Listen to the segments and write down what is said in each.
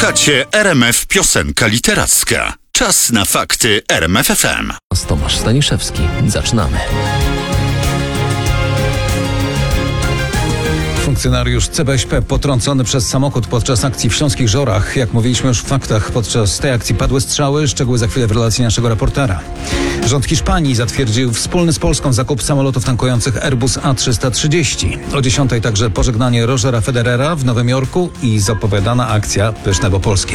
Słuchacie RMF Piosenka Literacka. Czas na fakty RMF FM. Tomasz Staniszewski. Zaczynamy. Funkcjonariusz CBŚP potrącony przez samochód podczas akcji w Śląskich Żorach. Jak mówiliśmy już w faktach, podczas tej akcji padły strzały. Szczegóły za chwilę w relacji naszego reportera. Rząd Hiszpanii zatwierdził wspólny z Polską zakup samolotów tankujących Airbus A330. O 10:00 także pożegnanie Rogera Federera w Nowym Jorku i zapowiadana akcja Pyszne bo polskie.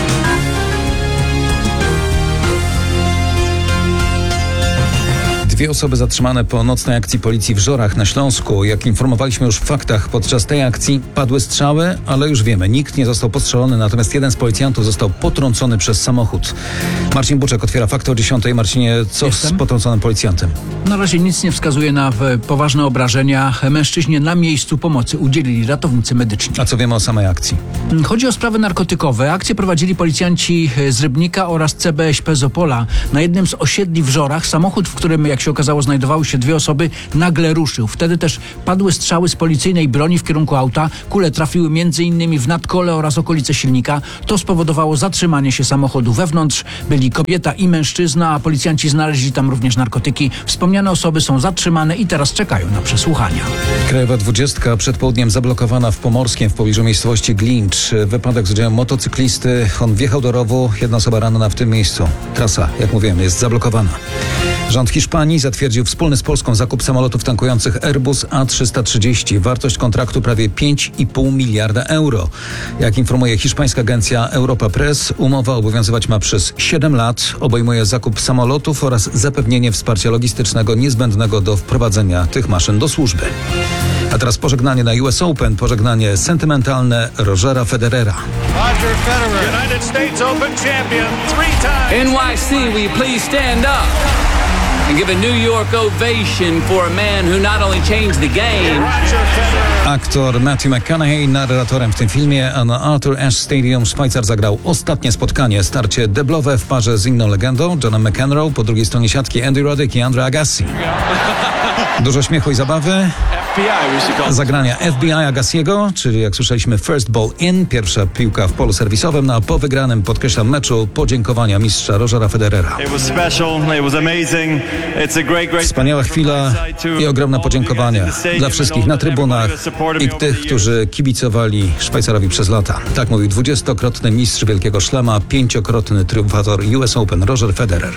Dwie osoby zatrzymane po nocnej akcji policji w Żorach na Śląsku. Jak informowaliśmy już w faktach, podczas tej akcji padły strzały, ale już wiemy, nikt nie został postrzelony, natomiast jeden z policjantów został potrącony przez samochód. Marcin Buczek otwiera fakty o 10:00. Marcinie, co z potrąconym policjantem? Na razie nic nie wskazuje na poważne obrażenia. Mężczyźnie na miejscu pomocy udzielili ratownicy medyczni. A co wiemy o samej akcji? Chodzi o sprawy narkotykowe. Akcję prowadzili policjanci z Rybnika oraz CBŚP z Opola. Na jednym z osiedli w Żorach samochód, w którym, jak się okazało, znajdowały się dwie osoby, nagle ruszył. Wtedy też padły strzały z policyjnej broni w kierunku auta. Kule trafiły m.in. w nadkole oraz okolice silnika. To spowodowało zatrzymanie się samochodu. Wewnątrz byli kobieta i mężczyzna, a policjanci znaleźli tam również narkotyki. Wspomniane osoby są zatrzymane i teraz czekają na przesłuchania. Krajowa 20 przed południem zablokowana w Pomorskiem w pobliżu miejscowości Glincz. Wypadek z udziałem motocyklisty. On wjechał do rowu. Jedna osoba ranna w tym miejscu. Trasa, jak mówiłem, jest zablokowana. Rząd Hiszpanii zatwierdził wspólny z Polską zakup samolotów tankujących Airbus A330. Wartość kontraktu prawie 5,5 miliarda euro. Jak informuje hiszpańska agencja Europa Press, umowa obowiązywać ma przez 7 lat. Obejmuje zakup samolotów oraz zapewnienie wsparcia logistycznego niezbędnego do wprowadzenia tych maszyn do służby. A teraz pożegnanie na US Open, pożegnanie sentymentalne Rogera Federera. Roger Federer, United States Open champion 3 times. NYC, will you please stand up and give a New York ovation for a man who not only changed the game. Roger Federer. Aktor Matthew McConaughey narratorem w tym filmie, a na Arthur Ashe Stadium Szwajcar zagrał ostatnie spotkanie, starcie deblowe w parze z inną legendą, Johnem McEnroe, po drugiej stronie siatki Andy Roddick i Andre Agassi. Dużo śmiechu i zabawy. Zagrania FBI Agassiego, czyli jak słyszeliśmy first ball in, pierwsza piłka w polu serwisowym, a po wygranym, podkreślam, meczu podziękowania mistrza Rogera Federera. Wspaniała chwila i ogromne podziękowania dla wszystkich na trybunach i tych, którzy kibicowali Szwajcarowi przez lata. Tak mówił 20-krotny mistrz Wielkiego Szlema, 5-krotny triumfator US Open Roger Federer.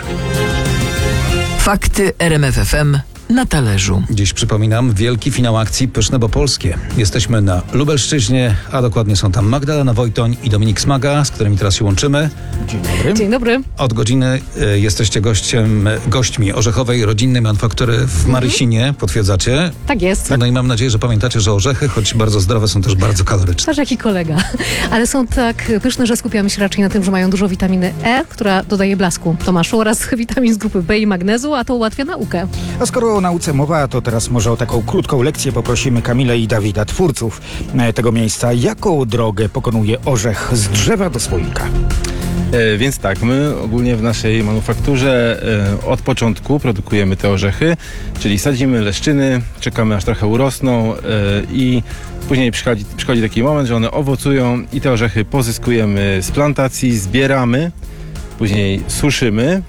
Fakty RMF FM na talerzu. Dziś przypominam wielki finał akcji Pyszne bo polskie. Jesteśmy na Lubelszczyźnie, a dokładnie są tam Magdalena Wojtoń i Dominik Smaga, z którymi teraz się łączymy. Dzień dobry. Dzień dobry. Od godziny jesteście gośćmi orzechowej rodzinnej manufaktury w Marysinie, potwierdzacie? Tak jest. No i mam nadzieję, że pamiętacie, że orzechy, choć bardzo zdrowe, są też bardzo kaloryczne. Patrz, jaki kolega. Ale są tak pyszne, że skupiamy się raczej na tym, że mają dużo witaminy E, która dodaje blasku, Tomaszu, oraz witamin z grupy B i magnezu, a to ułatwia naukę. A skoro o nauce mowa, to teraz może o taką krótką lekcję poprosimy Kamilę i Dawida, twórców tego miejsca. Jaką drogę pokonuje orzech z drzewa do słoika? Więc tak, my ogólnie w naszej manufakturze od początku produkujemy te orzechy, czyli sadzimy leszczyny, czekamy aż trochę urosną i później przychodzi taki moment, że one owocują i te orzechy pozyskujemy z plantacji, zbieramy, później suszymy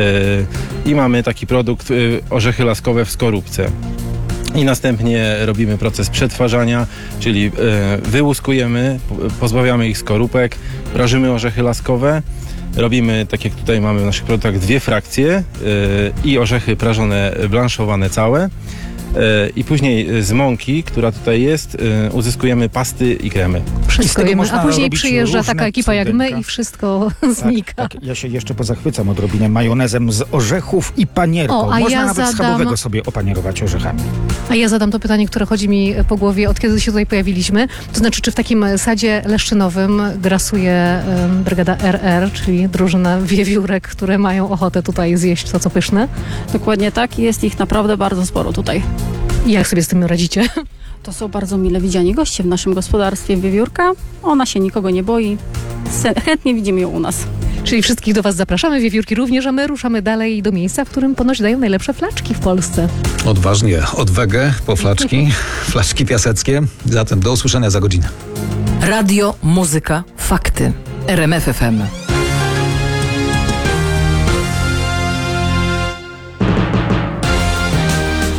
i mamy taki produkt orzechy laskowe w skorupce. I następnie robimy proces przetwarzania, czyli wyłuskujemy, pozbawiamy ich skorupek, prażymy orzechy laskowe, robimy, tak jak tutaj mamy w naszych produktach, 2 frakcje i orzechy prażone, blanszowane całe. I później z mąki, która tutaj jest, uzyskujemy pasty i kremy. Wszystko wiemy, a później przyjeżdża taka ekipa jak my i wszystko znika. Tak, ja się jeszcze pozachwycam odrobinę majonezem z orzechów i panierką. Można nawet schabowego sobie opanierować orzechami. A ja zadam to pytanie, które chodzi mi po głowie, od kiedy się tutaj pojawiliśmy. To znaczy, czy w takim sadzie leszczynowym grasuje brygada RR, czyli drużyna wiewiórek, które mają ochotę tutaj zjeść to, co pyszne? Dokładnie tak. Jest ich naprawdę bardzo sporo tutaj. I jak sobie z tym radzicie? To są bardzo mile widziani goście w naszym gospodarstwie wiewiórka. Ona się nikogo nie boi. Chętnie widzimy ją u nas. Czyli wszystkich do Was zapraszamy, wiewiórki również, a my ruszamy dalej do miejsca, w którym ponoć dają najlepsze flaczki w Polsce. Odważnie, od wege po flaczki, flaczki piaseckie. Zatem do usłyszenia za godzinę. Radio, muzyka, fakty. RMF FM.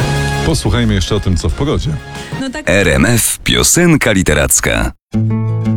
Posłuchajmy jeszcze o tym, co w pogodzie. RMF Piosenka Literacka.